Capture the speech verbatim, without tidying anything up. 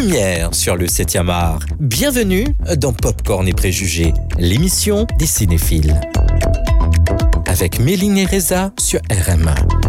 première sur le septième art. Bienvenue dans Popcorn et Préjugés, l'émission des cinéphiles. Avec Méline et Reza sur R M un.